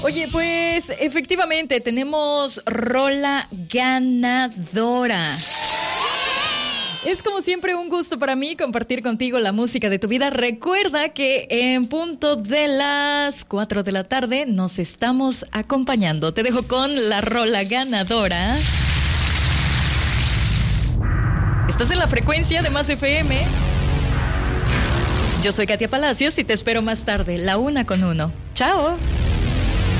Oye, pues efectivamente tenemos rola ganadora. Es como siempre un gusto para mí compartir contigo la música de tu vida. Recuerda que en punto de las 4 de la tarde nos estamos acompañando. Te dejo con la rola ganadora. Estás en la frecuencia de Más FM. Yo soy Katia Palacios y te espero más tarde, la 1:1. ¡Chao!